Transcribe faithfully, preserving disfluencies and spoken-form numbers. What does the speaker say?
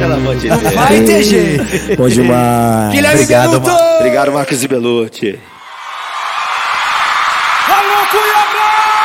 Pelo amor de Deus. Vai ter jeito. Bom demais. Guilherme Obrigado, Beluto. Ma- Obrigado, Marcos e Belucci. Alô, Cuiabá!